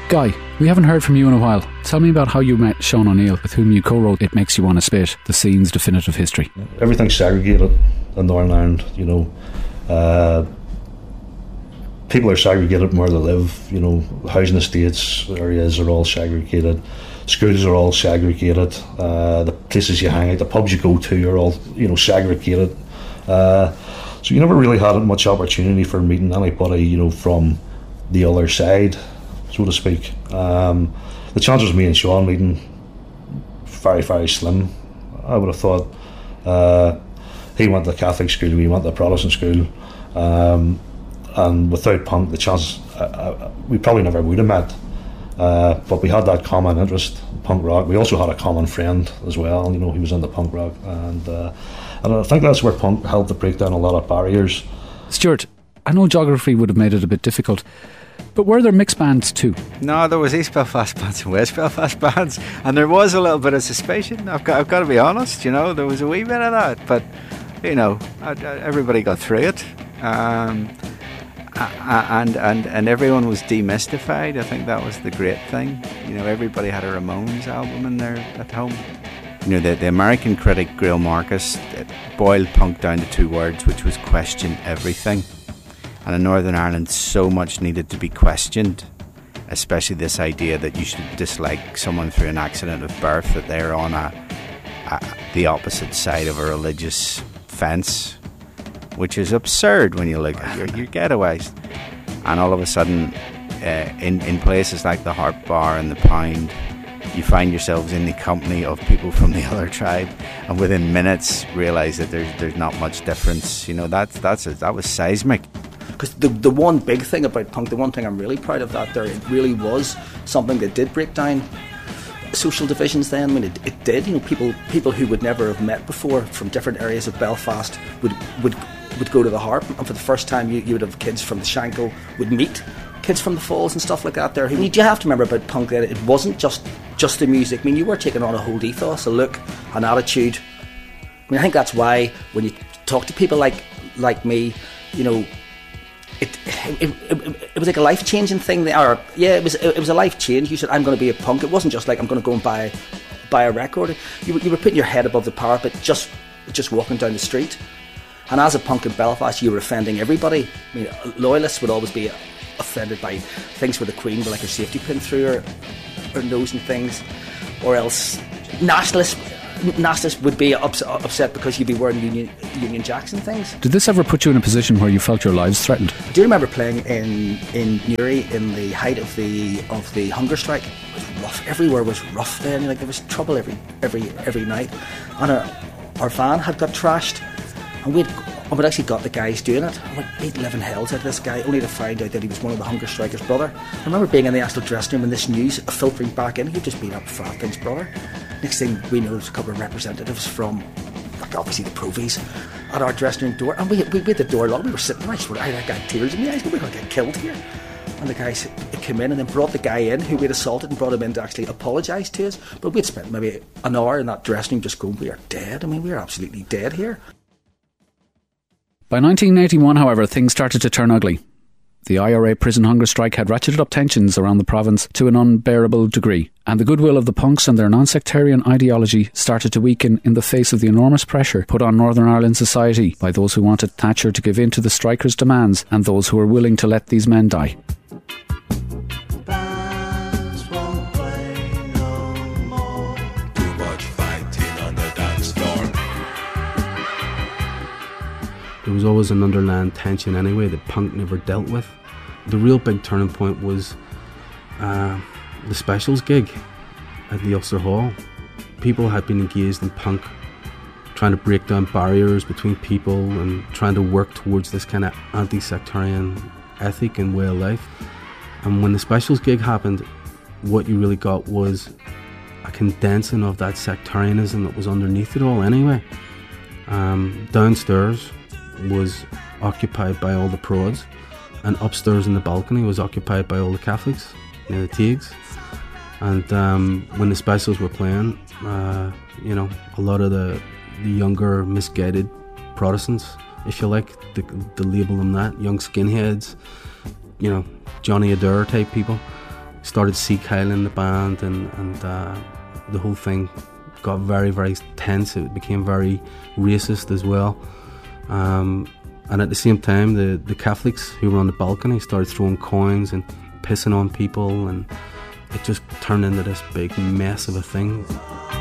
Guy, we haven't heard from you in a while. Tell me about how you met Sean O'Neill, with whom you co-wrote It Makes You Wanna Spit, the scene's definitive history. Everything's segregated in Northern Ireland, you know. People are segregated from where they live, you know. Housing estates, areas are all segregated. Schools are all segregated. The places you hang out, the pubs you go to are all, you know, segregated. So you never really had much opportunity for meeting anybody, you know, from the other side, so to speak. The chances of me and Sean meeting very, very slim. I would have thought he went to the Catholic school, we went to the Protestant school, and without punk, the chances we probably never would have met. But we had that common interest, punk rock. We also had a common friend as well. You know, he was into punk rock, and I think that's where punk helped to break down a lot of barriers. Stuart, I know geography would have made it a bit difficult, but were there mixed bands too? No, there was East Belfast bands and West Belfast bands, and there was a little bit of suspicion. I've got to be honest, you know, there was a wee bit of that, but you know, everybody got through it, and everyone was demystified. I think that was the great thing. You know, everybody had a Ramones album in there at home. You know, the American critic Greil Marcus boiled punk down to two words, which was question everything. And in Northern Ireland, so much needed to be questioned, especially this idea that you should dislike someone through an accident of birth, that they're on the opposite side of a religious fence, which is absurd when you look at your getaways. And all of a sudden, in places like the Harp Bar and the Pound, you find yourselves in the company of people from the other tribe, and within minutes realise that there's not much difference. You know, that was seismic. Because the one big thing about punk, the one thing I'm really proud of that there, it really was something that did break down social divisions then. I mean, it did. You know, people who would never have met before from different areas of Belfast would go to the Harp, and for the first time you would have kids from the Shankill would meet kids from the Falls and stuff like that there. I mean, you have to remember about punk that it wasn't just the music. I mean, you were taking on a whole ethos, a look, an attitude. I mean, I think that's why when you talk to people like me, you know, it was like a life-changing thing. It was a life change. You said, I'm going to be a punk. It wasn't just like, I'm going to go and buy a record. You were putting your head above the parapet, just walking down the street. And as a punk in Belfast, you were offending everybody. I mean, loyalists would always be offended by things where the Queen would like her safety pin through her nose and things, or else nationalists would be upset because you'd be wearing Union Jacks and things. Did this ever put you in a position where you felt your lives threatened? I do remember playing in Newry in the height of the hunger strike. It was rough. Everywhere was rough then. Like, there was trouble every night. And our van had got trashed, and we'd actually got the guys doing it. We'd live in hells out of this guy, only to find out that he was one of the hunger strikers' brother. I remember being in the actual dressing room and this news filtering back in. He'd just been up Frathkin's brother. Next thing we know, there's a couple of representatives from, like, obviously the Provies, at our dressing room door, and we had the door locked. We were sitting there. I got tears in my eyes. We're going to get killed here. And the guys came in and then brought the guy in who we'd assaulted and brought him in to actually apologise to us. But we'd spent maybe an hour in that dressing room just going, we are dead. I mean, we are absolutely dead here. By 1981, however, things started to turn ugly. The IRA prison hunger strike had ratcheted up tensions around the province to an unbearable degree, and the goodwill of the punks and their non-sectarian ideology started to weaken in the face of the enormous pressure put on Northern Ireland society by those who wanted Thatcher to give in to the strikers' demands and those who were willing to let these men die. There was always an underlying tension anyway that punk never dealt with. The real big turning point was the Specials gig at the Ulster Hall. People had been engaged in punk, trying to break down barriers between people and trying to work towards this kind of anti-sectarian ethic and way of life. And when the Specials gig happened, what you really got was a condensing of that sectarianism that was underneath it all anyway. Downstairs was occupied by all the prods, and upstairs in the balcony was occupied by all the Catholics, the Teigs. And when the Specials were playing, a lot of the younger, misguided Protestants, if you like, to label them that, young skinheads, Johnny Adair type people, started Sea Kyle in the band, and the whole thing got very, very tense. It became very racist as well. And at the same time, the Catholics who were on the balcony started throwing coins and pissing on people, and it just turned into this big mess of a thing.